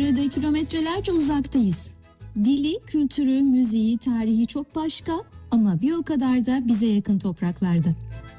Yine de kilometrelerce uzaktayız. Dili, kültürü, müziği, tarihi çok başka ama bir o kadar da bize yakın topraklarda.